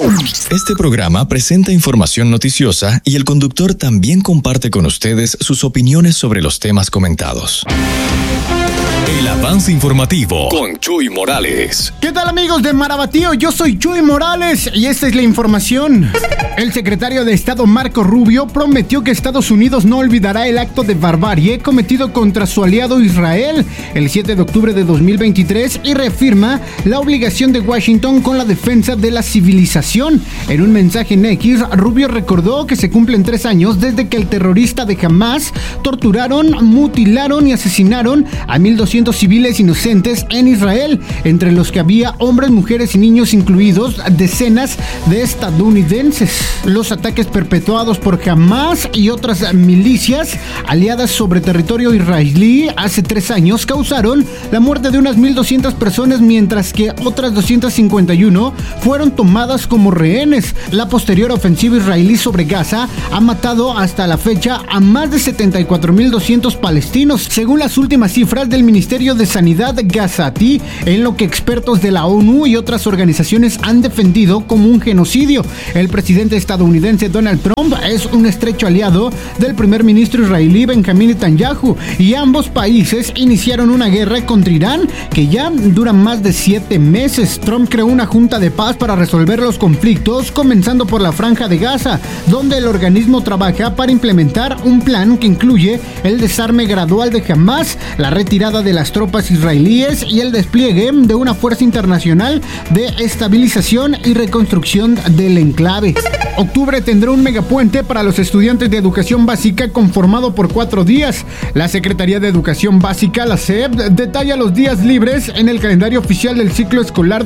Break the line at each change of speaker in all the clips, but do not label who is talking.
Este programa presenta información noticiosa y el conductor también comparte con ustedes sus opiniones sobre los temas comentados. El avance informativo con Chuy Morales.
¿Qué tal, amigos de Marabatío? Yo soy Chuy Morales y esta es la información. El secretario de Estado Marco Rubio prometió que Estados Unidos no olvidará el acto de barbarie cometido contra su aliado Israel el 7 de octubre de 2023 y reafirma la obligación de Washington con la defensa de la civilización. En un mensaje en X, Rubio recordó que se cumplen 3 años desde que el terrorista de Hamás torturaron, mutilaron y asesinaron a 1,200 civiles inocentes en Israel, entre los que había hombres, mujeres y niños, incluidos decenas de estadounidenses. Los ataques perpetuados por Hamás y otras milicias aliadas sobre territorio israelí hace 3 años causaron la muerte de unas 1,200 personas, mientras que otras 251 fueron tomadas como rehenes. La posterior ofensiva israelí sobre Gaza ha matado hasta la fecha a más de 74,200 palestinos, según las últimas cifras del Ministerio de Sanidad gazatí, en lo que expertos de la ONU y otras organizaciones han defendido como un genocidio. El presidente estadounidense Donald Trump es un estrecho aliado del primer ministro israelí Benjamín Netanyahu, y ambos países iniciaron una guerra contra Irán que ya dura más de 7 meses. Trump creó una junta de paz para resolver los conflictos, comenzando por la Franja de Gaza, donde el organismo trabaja para implementar un plan que incluye el desarme gradual de Hamás, la retirada de las tropas israelíes y el despliegue de una fuerza internacional de estabilización y reconstrucción del enclave. Octubre tendrá un megapuente para los estudiantes de educación básica conformado por 4 días. La Secretaría de Educación Básica, la SEP, detalla los días libres en el calendario oficial del ciclo escolar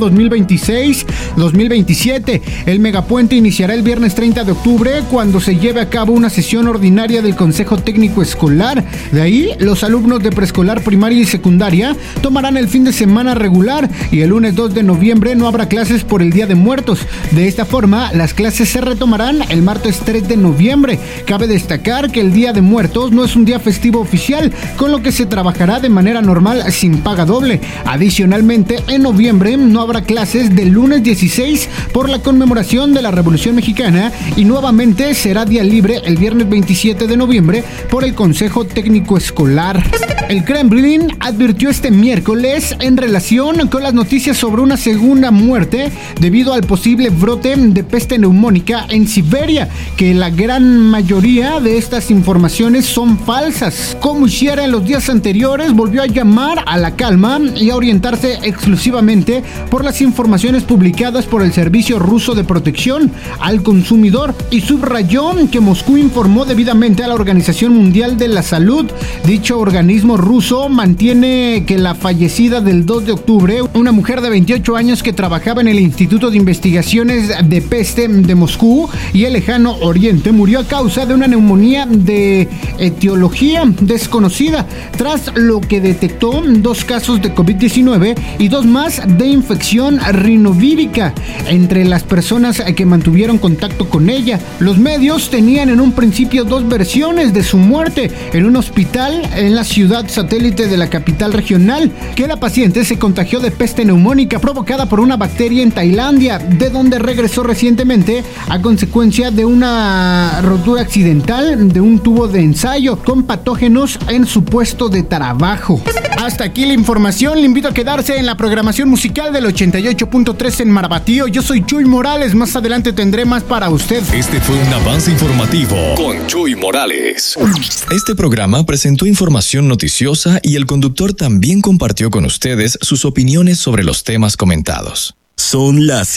2026-2027. El megapuente iniciará el viernes 30 de octubre, cuando se lleve a cabo una sesión ordinaria del Consejo Técnico Escolar. De ahí, los alumnos de preescolar, primaria y secundaria tomarán el fin de semana regular, y el lunes 2 de noviembre no habrá clases por el Día de Muertos. De esta forma, las clases se retomarán el martes 3 de noviembre. Cabe destacar que el Día de Muertos no es un día festivo oficial, con lo que se trabajará de manera normal sin paga doble. Adicionalmente, en noviembre no habrá clases del lunes 16 por la conmemoración de la Revolución Mexicana, y nuevamente será día libre el viernes 27 de noviembre por el Consejo Técnico Escolar. El Kremlin advirtió este miércoles en relación con las noticias sobre una segunda muerte debido al posible brote de peste neumónica en Siberia, que la gran mayoría de estas informaciones son falsas. Como hiciera en los días anteriores, volvió a llamar a la calma y a orientarse exclusivamente por las informaciones publicadas por el Servicio Ruso de Protección al Consumidor, y subrayó que Moscú informó debidamente a la Organización Mundial de la Salud. Dicho organismo ruso mantiene que la fallecida del 2 de octubre, una mujer de 28 años que trabajaba en el Instituto de Investigaciones de Peste de Moscú y el Lejano Oriente, murió a causa de una neumonía de etiología desconocida, tras lo que detectó 2 casos de COVID-19 y 2 más de infección rinovírica entre las personas que mantuvieron contacto con ella. Los medios tenían en un principio 2 versiones de su muerte: en un hospital en la ciudad satélite de la capital regional, que la paciente se contagió de peste neumónica provocada por una bacteria en Tailandia, de donde regresó recientemente a consecuencia de una rotura accidental de un tubo de ensayo con patógenos en su puesto de trabajo. Hasta aquí la información. Le invito a quedarse en la programación musical del 88.3 en Marabatío. Yo soy Chuy Morales. Más adelante tendré más para usted.
Este fue un avance informativo con Chuy Morales. Este programa presentó información noticiosa y el conductor también compartió con ustedes sus opiniones sobre los temas comentados.
Son las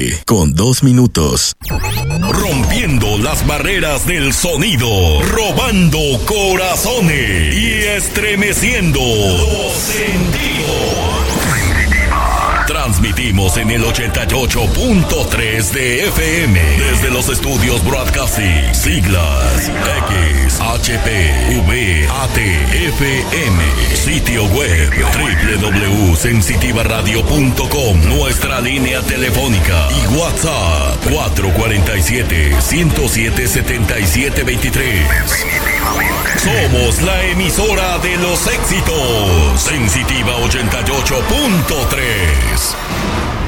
7:02. Rompiendo las barreras del sonido, robando corazones y estremeciendo los sentidos. Transmitimos en el 88.3 de FM desde los estudios Broadcasting, siglas X, HP, V, AT, FM, sitio web www.sensitivaradio.com, nuestra línea telefónica y WhatsApp 447-107-7723. Somos la emisora de los éxitos, Sensitiva 88.3.